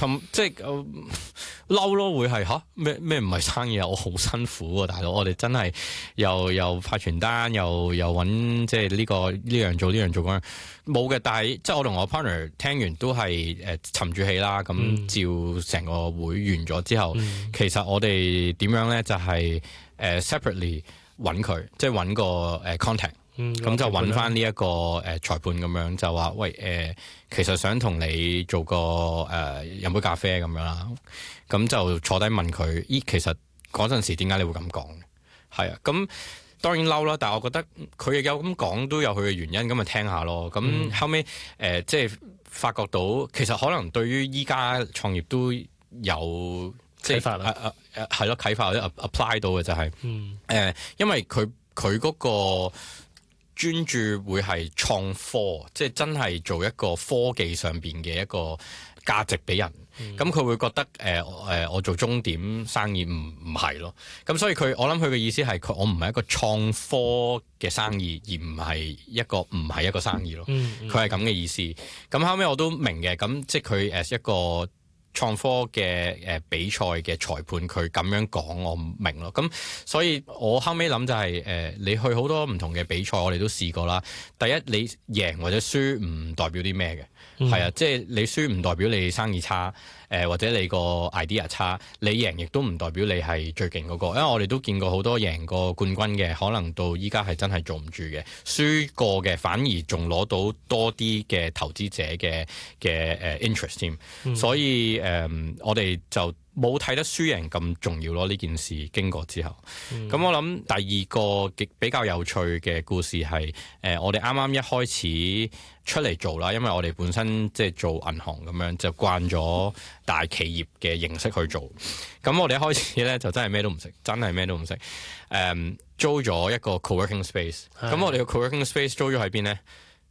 即係嬲咯，會係咩唔係生意啊？我好辛苦啊，大佬！我哋真係又派傳單，又揾即係呢樣做嗰樣冇嘅。但係即係我同我 partner 聽完都係沉住氣啦。咁照成個會完咗之後，其實我哋點樣咧？就係separately 揾佢，即係揾個contact。咁就揾翻呢一個裁判咁樣，就話喂其實想同你做個飲杯咖啡咁樣啦。咁就坐低問佢，其實嗰陣時點解你會咁講？係啊，咁當然嬲啦，但係我覺得佢亦有咁講都有佢嘅原因，咁咪聽下咯。咁後尾即係發覺到其實可能對於依家創業都有啟發啦， 係咯啟發或者 apply 到嘅就係因為佢嗰個專注會係創科，即係真係做一個科技上邊嘅一個價值俾人。咁佢會覺得我做終點生意唔係咯。咁所以我諗佢嘅意思係我唔係一個創科嘅生意，而唔係一個生意咯。佢係咁嘅意思。咁後尾我都明嘅。咁即係佢一個創科嘅比賽嘅裁判，佢咁樣講我明咯。咁所以我後尾諗就係你去好多唔同嘅比賽，我哋都試過啦。第一，你贏或者輸唔代表啲咩嘅，係啊，即係你輸唔代表你生意差，或者你個 idea 差。你贏亦都唔代表你係最勁嗰個，因為我哋都見過好多贏過冠軍嘅，可能到依家係真係做唔住嘅。輸過嘅反而仲攞到多啲嘅投資者嘅interest 添。所以我哋就冇睇得輸贏咁重要咯。呢件事經過之後，咁我諗第二個比較有趣嘅故事係我哋啱啱一開始出嚟做啦，因為我哋本身即係做銀行咁樣，就慣咗大企業嘅形式去做。咁我哋一開始咧就真係咩都唔識，真係咩都唔識。租咗一個 co-working space， 咁我哋個 co-working space 租咗喺邊咧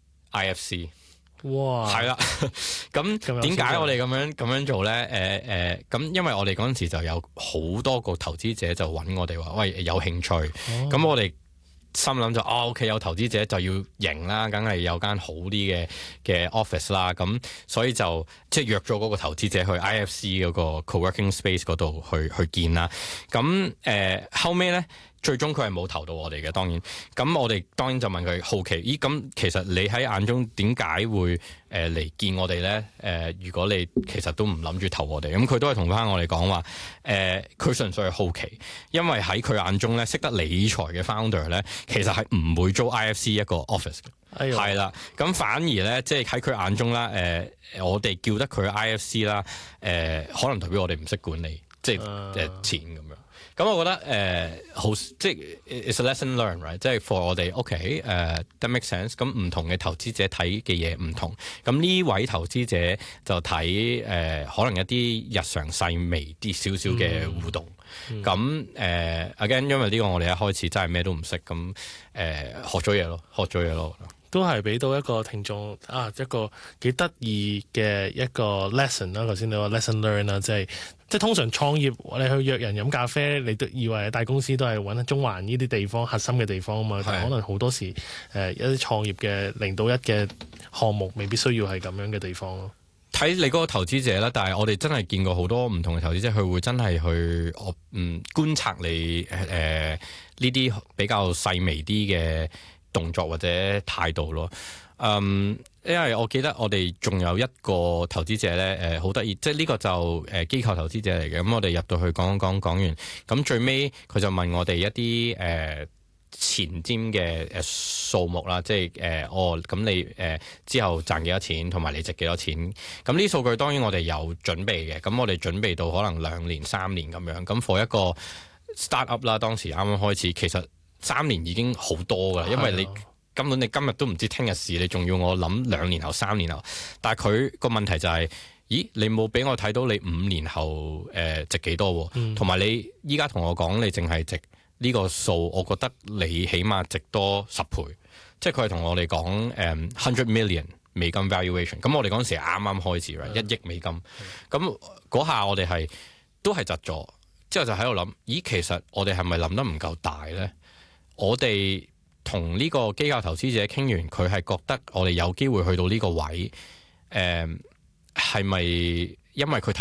？IFC。 哇！ 係啦，咁點解我哋咁樣做咧？咁因為我哋嗰陣時就有好多個投資者就揾我哋話，喂，有興趣。咁我哋心諗就OK，有投資者就要贏啦，梗係有間好啲嘅 office 啦。咁所以就即係約咗嗰個投資者去 IFC 嗰個 co-working space 嗰度去見啦。咁後尾咧。最終佢係冇投到我哋嘅，當然。咁我哋當然就問佢好奇，咁其實你喺眼中點解會嚟見我哋咧？如果你其實都唔諗住投我哋，咁佢都係同翻我哋講話，佢純粹係好奇，因為喺佢眼中咧，識得理財嘅 founder 咧，其實係唔會租 IFC 一個 office 嘅，係啦。咁反而咧，即係喺佢眼中啦，我哋叫得佢 IFC 啦，可能代表我哋唔識管理，即係錢咁樣。咁我覺得好即係 it's a lesson learned right， 即係 for 我哋 that makes sense。咁唔同嘅投資者睇嘅嘢唔同，咁呢位投資者就睇可能一啲日常細微啲少少嘅互動。咁again， 因為呢個我哋一開始真係咩都唔識，咁學咗嘢咯。 都係俾到一個聽眾一個幾得意嘅一個 lesson 啦。頭先你話 lesson learn 啦，即係通常創業你去約人飲咖啡，你都以為大公司都係揾中環呢啲地方核心嘅地方啊嘛。但係可能好多時一啲創業嘅0到1嘅項目未必需要係咁樣嘅地方咯。 睇你嗰個投資者啦，但係我哋真係見過好多唔同嘅投資者，佢會真係去觀察你呢啲比較細微啲嘅動作或者態度咯。因為我記得我哋仲有一個投資者咧，好得意，即係呢個就機構投資者嚟嘅。咁我哋入到去講完，咁最尾佢就問我哋一啲前瞻嘅數目啦，即係咁你之後賺幾多錢，同埋你值幾多錢？咁呢啲數據當然我哋有準備嘅。咁我哋準備到可能2年3年咁樣。咁 for 一個 start up 啦，當時啱啱開始，其實3年已經好多㗎啦，因為你根本你今日都唔知聽日事，你仲要我諗2年後3年後。但係佢個問題就係，咦？你冇俾我睇到你5年後值幾多？同埋你依家同我講你淨係值呢個數，我覺得你起碼值多10倍。即係佢係同我哋講100 million 美金 valuation。咁我哋嗰陣時啱啱開始1億美金。咁嗰下我哋都係窒咗，之後就喺度諗，咦？其實我哋係咪諗得唔夠大呢？我哋同呢個機構投資者傾完，佢係覺得我哋有機會去到呢個位，係咪因為佢睇